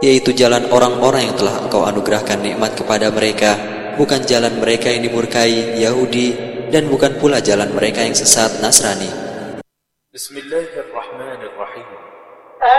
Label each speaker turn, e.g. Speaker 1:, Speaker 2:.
Speaker 1: yaitu jalan orang-orang yang telah Engkau anugerahkan nikmat kepada mereka, bukan jalan mereka yang dimurkai Yahudi, dan bukan pula jalan mereka yang sesat Nasrani.
Speaker 2: Bismillahirrahmanirrahim.